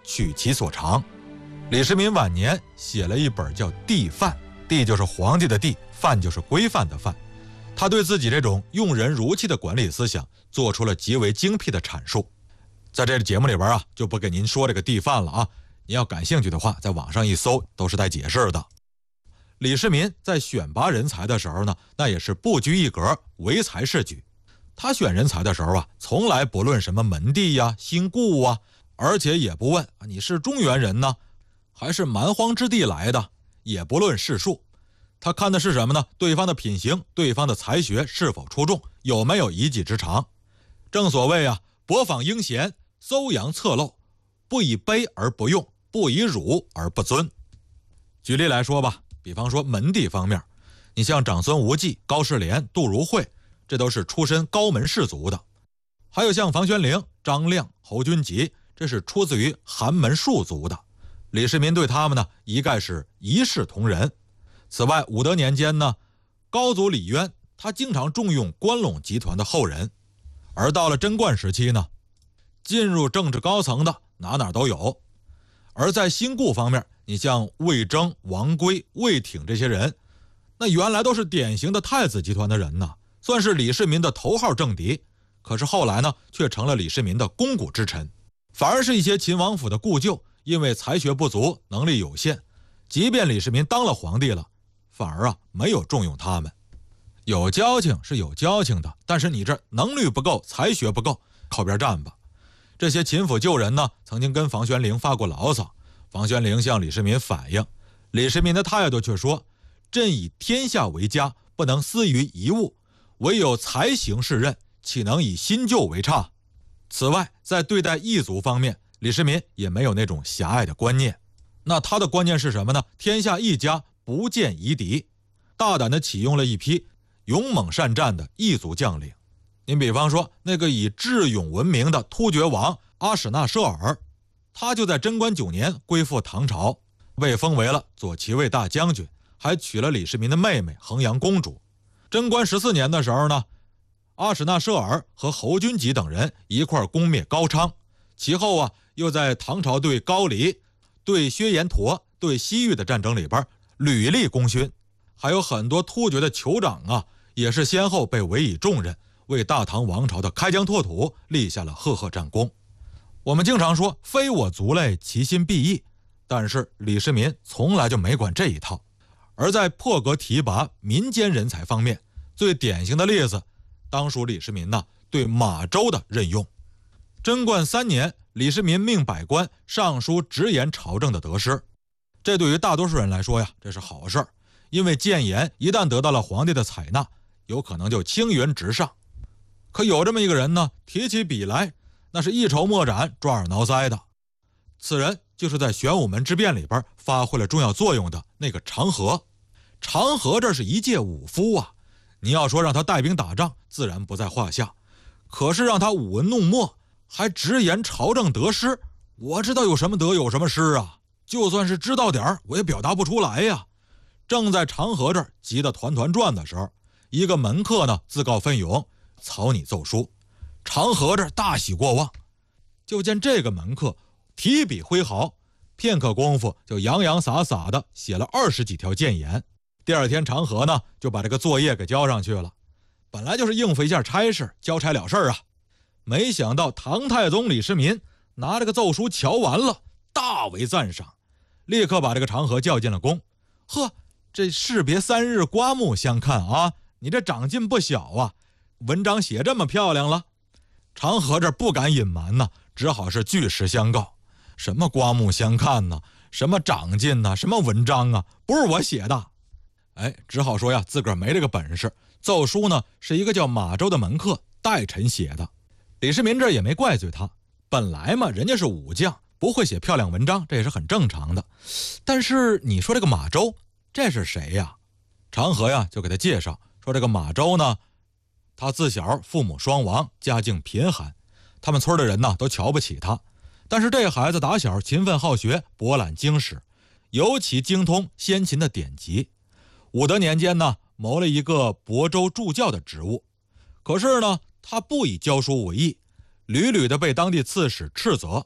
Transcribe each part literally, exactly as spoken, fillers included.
取其所长。李世民晚年写了一本叫《帝范》，帝就是皇帝的帝，范就是规范的范。他对自己这种用人如器的管理思想做出了极为精辟的阐述。在这个节目里边啊，就不给您说这个帝范了啊，您要感兴趣的话，在网上一搜都是带解释的。李世民在选拔人才的时候呢，那也是不拘一格，唯才是举。他选人才的时候啊，从来不论什么门第呀、新故啊，而且也不问你是中原人呢，还是蛮荒之地来的，也不论世数。他看的是什么呢？对方的品行，对方的才学是否出众，有没有一技之长。正所谓啊，博访英贤，搜扬侧漏，不以卑而不用，不以辱而不尊。举例来说吧，比方说门第方面，你像长孙无忌、高士廉、杜如晦，这都是出身高门士族的。还有像房玄龄、张亮、侯君集，这是出自于寒门庶族的。李世民对他们呢，一概是一视同仁。此外，武德年间呢，高祖李渊他经常重用关陇集团的后人。而到了贞观时期呢，进入政治高层的哪哪都有。而在新故方面，你像魏征、王圭、魏挺这些人，那原来都是典型的太子集团的人呢，算是李世民的头号政敌。可是后来呢，却成了李世民的肱骨之臣。反而是一些秦王府的故旧，因为才学不足，能力有限，即便李世民当了皇帝了，反而啊没有重用他们。有交情是有交情的，但是你这能力不够，才学不够，靠边站吧。这些秦府旧人呢，曾经跟房玄龄发过牢骚，房玄龄向李世民反映，李世民的态度却说：朕以天下为家，不能私于一物，唯有才行是任，岂能以新旧为差？此外，在对待异族方面，李世民也没有那种狭隘的观念。那他的观念是什么呢？天下一家，不见夷狄，大胆地启用了一批勇猛善战的异族将领。您比方说那个以智勇闻名的突厥王阿史那舍尔，他就在贞观九年归附唐朝，被封为了左骑卫大将军，还娶了李世民的妹妹衡阳公主。贞观十四年的时候呢，阿史那舍尔和侯君集等人一块攻灭高昌，其后啊，又在唐朝对高丽、对薛延陀、对西域的战争里边屡立功勋。还有很多突厥的酋长啊，也是先后被委以重任，为大唐王朝的开疆拓土立下了赫赫战功。我们经常说非我族类，其心必异，但是李世民从来就没管这一套。而在破格提拔民间人才方面，最典型的例子当属李世民呢对马周的任用。贞观三年，李世民命百官上书直言朝政的得失。这对于大多数人来说呀，这是好事儿，因为谏言一旦得到了皇帝的采纳，有可能就青云直上。可有这么一个人呢，提起笔来那是一筹莫展，抓耳挠腮的。此人就是在玄武门之变里边发挥了重要作用的那个长河。长河这是一介武夫啊，你要说让他带兵打仗，自然不在话下。可是让他舞文弄墨，还直言朝政得失，我知道有什么得有什么失啊，就算是知道点儿，我也表达不出来呀。正在长河这儿急得团团转的时候，一个门客呢自告奋勇草拟奏书。长河这儿大喜过望，就见这个门客提笔挥毫，片刻功夫就洋洋洒洒的写了二十几条谏言。第二天长河呢就把这个作业给交上去了，本来就是应付一下差事，交差了事儿啊。没想到唐太宗李世民拿这个奏书瞧完了，大为赞赏，立刻把这个长河叫进了宫。呵，这士别三日，刮目相看啊，你这长进不小啊，文章写这么漂亮了。长河这不敢隐瞒呢，只好是据实相告。什么刮目相看呢？什么长进呢？什么文章啊？不是我写的。哎，只好说呀，自个儿没这个本事。奏书呢，是一个叫马周的门客代臣写的。李世民这也没怪罪他，本来嘛，人家是武将，不会写漂亮文章，这也是很正常的。但是你说这个马周，这是谁呀？长河呀，就给他介绍说，这个马周呢，他自小父母双亡，家境贫寒，他们村的人呢都瞧不起他。但是这孩子打小勤奋好学，博览经史，尤其精通先秦的典籍。武德年间呢，谋了一个亳州助教的职务。可是呢，他不以教书为意，屡屡的被当地刺史斥责。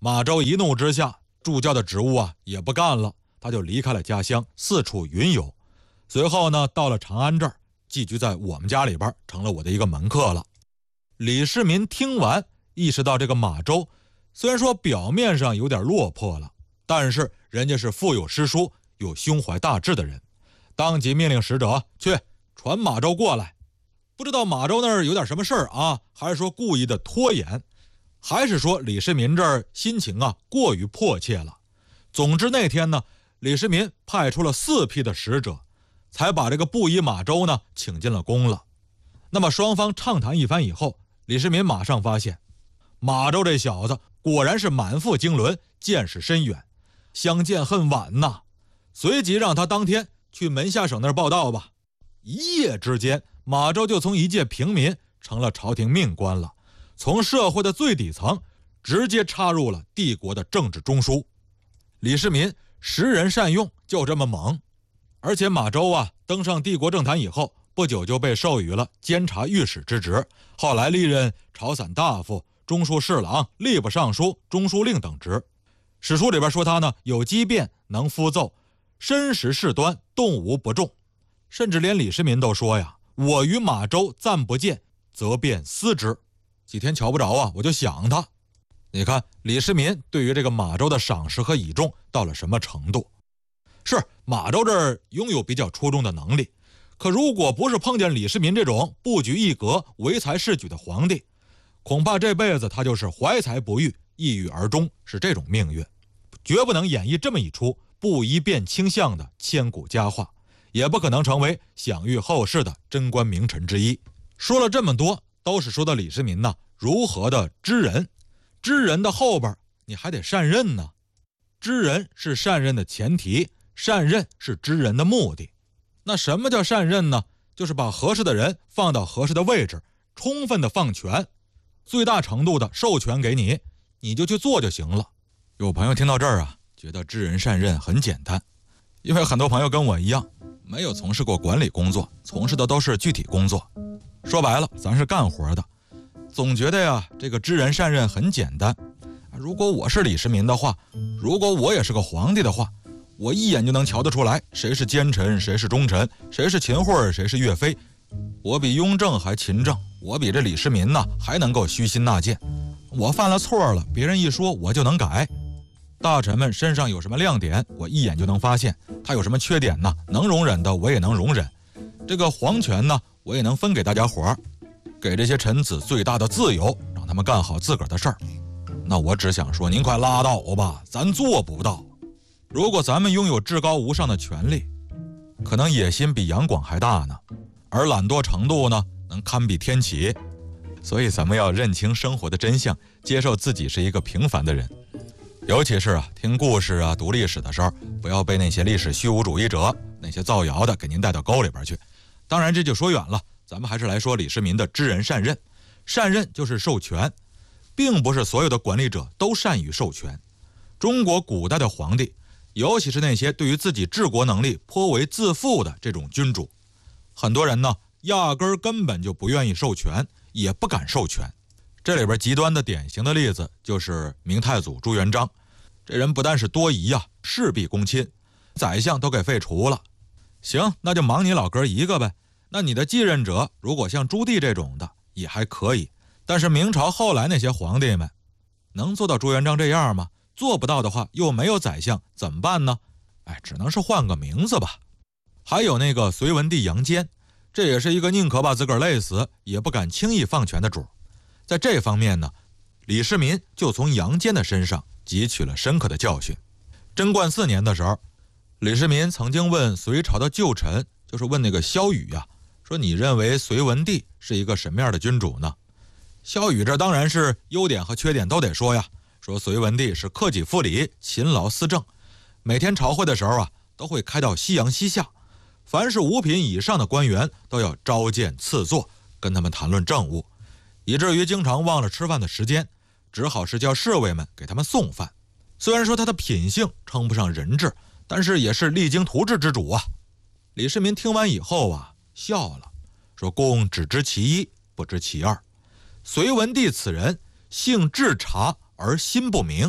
马周一怒之下，助教的职务啊也不干了，他就离开了家乡，四处云游。随后呢，到了长安这儿，寄居在我们家里边，成了我的一个门客了。李世民听完，意识到这个马周虽然说表面上有点落魄了，但是人家是腹有诗书、有胸怀大志的人，当即命令使者去传马周过来。不知道马周那儿有点什么事儿啊，还是说故意的拖延，还是说李世民这儿心情啊过于迫切了。总之那天呢，李世民派出了四批的使者，才把这个布衣马周呢请进了宫了。那么双方畅谈一番以后，李世民马上发现马周这小子果然是满腹经纶，见识深远，相见恨晚呐。随即让他当天去门下省那儿报道吧。一夜之间，马周就从一介平民成了朝廷命官了，从社会的最底层直接插入了帝国的政治中枢。李世民识人善用，就这么猛。而且马周啊登上帝国政坛以后，不久就被授予了监察御史之职，后来历任朝散大夫、中书侍郎、吏部尚书、中书令等职。史书里边说他呢有机变，能敷奏，身识事端，动无不中。甚至连李世民都说呀，我与马周暂不见，则便思之。几天瞧不着啊，我就想他。你看李世民对于这个马周的赏识和倚重到了什么程度。是马周这儿拥有比较出众的能力，可如果不是碰见李世民这种布局一格、唯才是举的皇帝，恐怕这辈子他就是怀才不遇，抑郁而终，是这种命运。绝不能演绎这么一出布衣变倾向的千古佳话，也不可能成为享誉后世的贞观名臣之一。说了这么多，都是说的李世民呢如何的知人。知人的后边你还得善任呢。知人是善任的前提，善任是知人的目的。那什么叫善任呢？就是把合适的人放到合适的位置，充分的放权，最大程度的授权给你，你就去做就行了。有朋友听到这儿啊，觉得知人善任很简单，因为很多朋友跟我一样，没有从事过管理工作，从事的都是具体工作。说白了，咱是干活的，总觉得呀，这个知人善任很简单。如果我是李世民的话，如果我也是个皇帝的话，我一眼就能瞧得出来谁是奸臣，谁是忠臣，谁是秦桧，谁是岳飞。我比雍正还勤政，我比这李世民呢还能够虚心纳谏。我犯了错了，别人一说我就能改。大臣们身上有什么亮点，我一眼就能发现；他有什么缺点呢，能容忍的我也能容忍。这个皇权呢，我也能分给大家伙儿，给这些臣子最大的自由，让他们干好自个儿的事儿。那我只想说，您快拉倒吧，咱做不到。如果咱们拥有至高无上的权利，可能野心比杨广还大呢，而懒惰程度呢，能堪比天启。所以咱们要认清生活的真相，接受自己是一个平凡的人。尤其是啊，听故事啊、读历史的时候，不要被那些历史虚无主义者、那些造谣的给您带到沟里边去。当然，这就说远了，咱们还是来说李世民的知人善任。善任就是授权，并不是所有的管理者都善于授权。中国古代的皇帝，尤其是那些对于自己治国能力颇为自负的这种君主，很多人呢，压根儿根本就不愿意授权，也不敢授权。这里边极端的典型的例子就是明太祖朱元璋，这人不但是多疑啊，事必躬亲，宰相都给废除了。行，那就忙你老哥一个呗。那你的继任者如果像朱棣这种的也还可以，但是明朝后来那些皇帝们能做到朱元璋这样吗？做不到的话，又没有宰相，怎么办呢？哎，只能是换个名字吧。还有那个隋文帝杨坚，这也是一个宁可把自个儿累死，也不敢轻易放权的主。在这方面呢，李世民就从杨坚的身上汲取了深刻的教训。贞观四年的时候，李世民曾经问隋朝的旧臣，就是问那个萧瑀呀、啊，说你认为隋文帝是一个什么样的君主呢？萧瑀这当然是优点和缺点都得说呀，说隋文帝是克己复礼、勤劳思政，每天朝会的时候啊，都会开到夕阳西下，凡是五品以上的官员都要召见赐座，跟他们谈论政务，以至于经常忘了吃饭的时间，只好是叫侍卫们给他们送饭。虽然说他的品性称不上人质，但是也是励精图治之主啊。李世民听完以后啊，笑了，说公只知其一，不知其二。隋文帝此人性智察而心不明，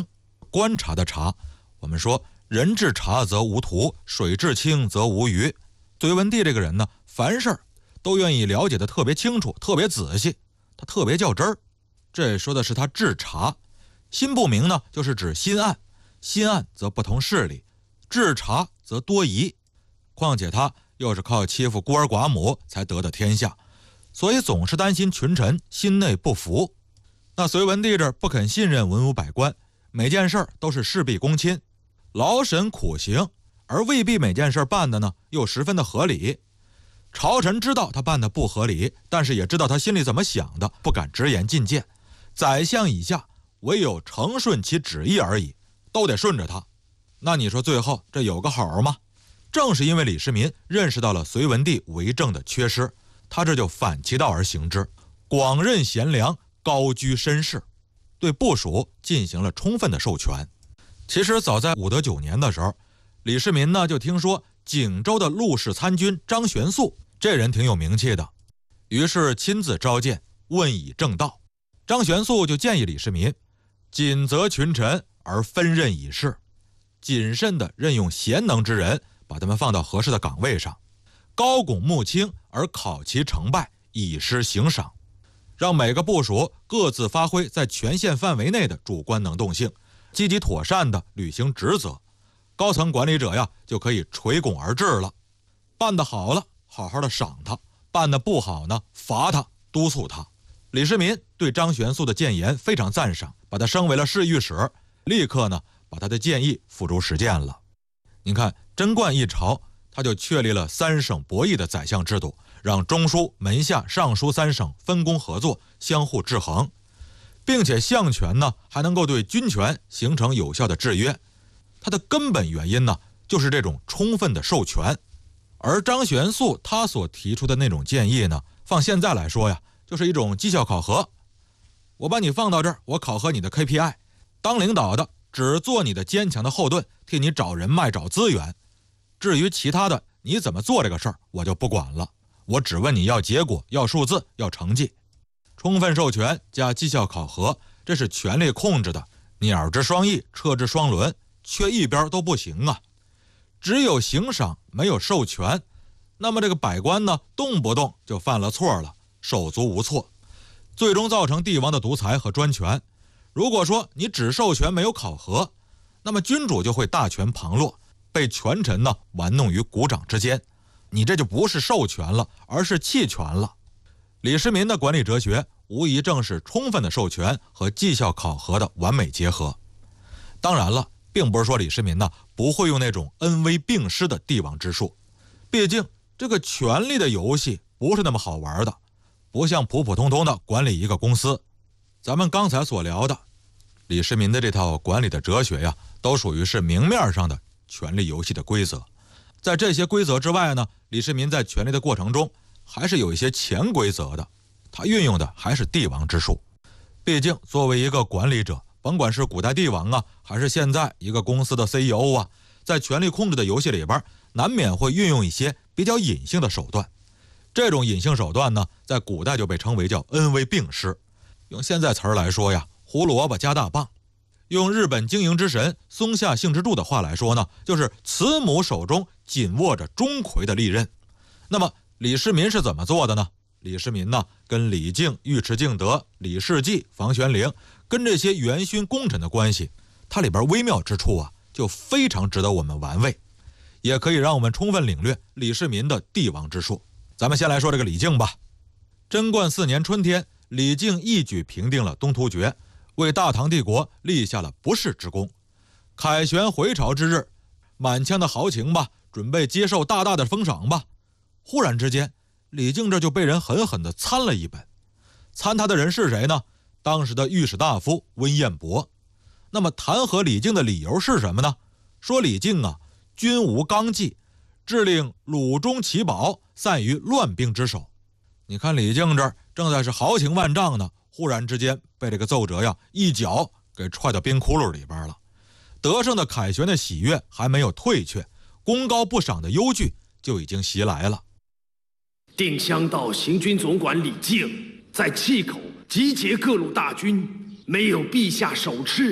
观察的察。我们说人至察则无徒，水至清则无鱼。隋文帝这个人呢，凡事都愿意了解的特别清楚，特别仔细，他特别较真儿。这说的是他至察。心不明呢，就是指心暗，心暗则不通事理，至察则多疑。况且他又是靠欺负孤儿寡母才得的天下，所以总是担心群臣心内不服。那隋文帝这不肯信任文武百官，每件事都是事必躬亲，劳神苦行，而未必每件事办的呢又十分的合理。朝臣知道他办的不合理，但是也知道他心里怎么想的，不敢直言进谏。宰相以下唯有承顺其旨意而已，都得顺着他。那你说最后这有个好吗？正是因为李世民认识到了隋文帝为政的缺失，他这就反其道而行之，广任贤良，高居绅士，对部属进行了充分的授权。其实早在武德九年的时候，李世民呢就听说景州的陆氏参军张玄素这人挺有名气的，于是亲自召见，问以正道。张玄素就建议李世民谨责群臣而分任以事，谨慎地任用贤能之人，把他们放到合适的岗位上，高拱穆清而考其成败，以施行赏，让每个部属各自发挥在权限范围内的主观能动性，积极妥善地履行职责。高层管理者呀就可以垂拱而治了，办得好了好好的赏他，办得不好呢罚他，督促他。李世民对张玄素的谏言非常赞赏，把他升为了侍御史，立刻呢把他的建议付诸实践了。您看贞观一朝，他就确立了三省博弈的宰相制度，让中书、门下、尚书三省分工合作，相互制衡，并且相权呢还能够对军权形成有效的制约。它的根本原因呢就是这种充分的授权。而张玄素他所提出的那种建议呢，放现在来说呀，就是一种绩效考核。我把你放到这儿，我考核你的 K P I， 当领导的只做你的坚强的后盾，替你找人脉找资源，至于其他的你怎么做这个事儿我就不管了，我只问你要结果，要数字，要成绩。充分授权加绩效考核，这是权力控制的鸟之双翼，车之双轮，缺一边都不行啊。只有行赏没有授权，那么这个百官呢动不动就犯了错了，手足无措，最终造成帝王的独裁和专权。如果说你只授权没有考核，那么君主就会大权旁落，被权臣呢玩弄于股掌之间，你这就不是授权了，而是弃权了。李世民的管理哲学无疑正是充分的授权和绩效考核的完美结合。当然了，并不是说李世民呢不会用那种恩威并施的帝王之术，毕竟这个权力的游戏不是那么好玩的，不像普普通通的管理一个公司。咱们刚才所聊的李世民的这套管理的哲学呀，都属于是明面上的权力游戏的规则。在这些规则之外呢，李世民在权力的过程中还是有一些潜规则的，他运用的还是帝王之术。毕竟作为一个管理者，甭管是古代帝王啊，还是现在一个公司的 C E O 啊，在权力控制的游戏里边，难免会运用一些比较隐性的手段。这种隐性手段呢，在古代就被称为叫恩威并施。用现在词儿来说呀，胡萝卜加大棒。用日本经营之神松下幸之助的话来说呢，就是慈母手中紧握着钟馗的利刃。那么李世民是怎么做的呢？李世民呢，跟李靖、尉迟敬德、李世济、房玄龄跟这些元勋功臣的关系，它里边微妙之处啊，就非常值得我们玩味，也可以让我们充分领略李世民的帝王之术。咱们先来说这个李靖吧。贞观四年春天，李靖一举平定了东突厥，为大唐帝国立下了不世之功。凯旋回朝之日，满腔的豪情吧，准备接受大大的封赏吧。忽然之间，李靖这就被人狠狠地参了一本。参他的人是谁呢？当时的御史大夫温彦博。那么弹劾李靖的理由是什么呢？说李靖啊，军无纲纪，致令鲁中奇宝散于乱兵之手。你看李靖这儿正在是豪情万丈呢，忽然之间被这个奏折呀一脚给踹到冰窟窿里边了。得胜的凯旋的喜悦还没有退却，功高不赏的忧惧就已经袭来了。 定襄道行军总管李靖在碛口集结各路大军，没有陛下手敕，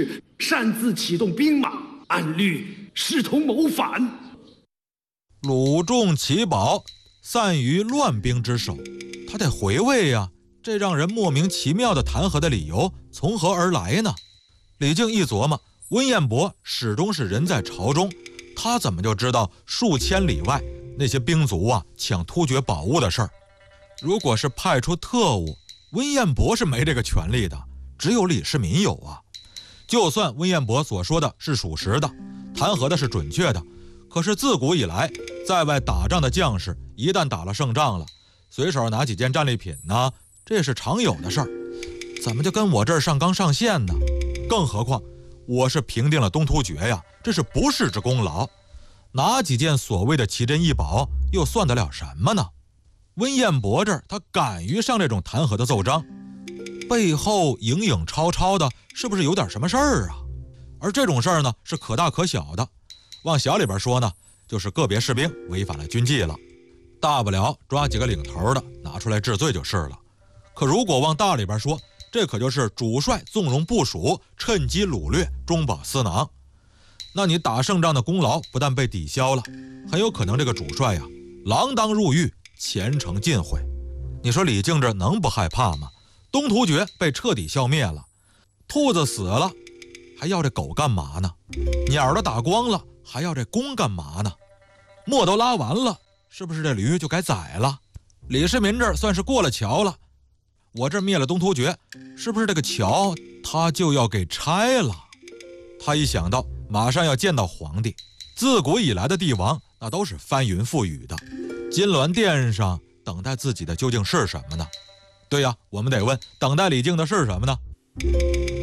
擅自启动兵马，按律视同谋反。 鲁重其宝，散于乱兵之手，他得回味呀、啊，这让人莫名其妙的弹劾的理由从何而来呢？李靖一琢磨，温彦博始终是人在朝中，他怎么就知道数千里外那些兵卒啊抢突厥宝物的事儿？如果是派出特务，温彦博是没这个权利的，只有李世民有啊。就算温彦博所说的是属实的，弹劾的是准确的，可是自古以来，在外打仗的将士一旦打了胜仗了，随手拿几件战利品呢，这是常有的事儿，怎么就跟我这儿上纲上线呢？更何况我是平定了东突厥呀，这是不世之功劳，拿几件所谓的奇珍异宝又算得了什么呢？温彦博这儿他敢于上这种弹劾的奏章，背后影影绰绰的，是不是有点什么事儿啊？而这种事儿呢，是可大可小的。往小里边说呢，就是个别士兵违反了军纪了，大不了抓几个领头的拿出来治罪就是了。可如果往大里边说，这可就是主帅纵容部属，趁机掳掠，中饱私囊。那你打胜仗的功劳不但被抵消了，很有可能这个主帅呀，锒铛入狱，前程尽毁。你说李靖这能不害怕吗？东突厥被彻底消灭了，兔子死了，还要这狗干嘛呢？鸟都打光了，还要这弓干嘛呢？磨都拉完了，是不是这驴就该宰了？李世民这儿算是过了桥了，我这灭了东突厥，是不是这个桥他就要给拆了？他一想到马上要见到皇帝，自古以来的帝王那都是翻云覆雨的，金銮殿上等待自己的究竟是什么呢？对呀，我们得问，等待李靖的是什么呢？